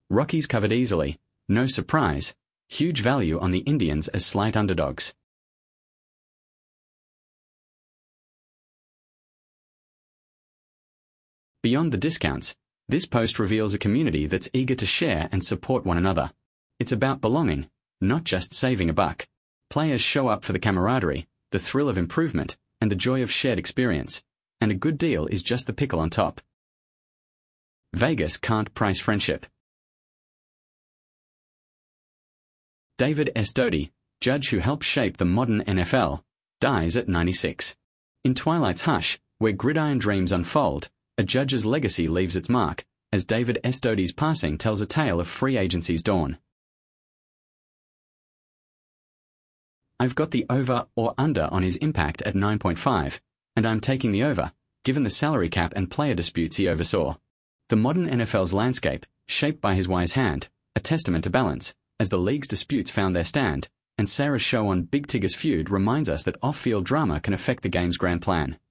Rockies covered easily, no surprise, huge value on the Indians as slight underdogs. Beyond the discounts, this post reveals a community that's eager to share and support one another. It's about belonging, not just saving a buck. Players show up for the camaraderie, the thrill of improvement, and the joy of shared experience, and a good deal is just the pickle on top. Vegas can't price friendship. David S. Doty, judge who helped shape the modern NFL, dies at 96. In Twilight's hush, where gridiron dreams unfold, a judge's legacy leaves its mark, as David S. Doty's passing tells a tale of free agency's dawn. I've got the over or under on his impact at 9.5, and I'm taking the over, given the salary cap and player disputes he oversaw. The modern NFL's landscape, shaped by his wise hand, a testament to balance, as the league's disputes found their stand, and Sarah's show on Big Tigger's feud reminds us that off-field drama can affect the game's grand plan.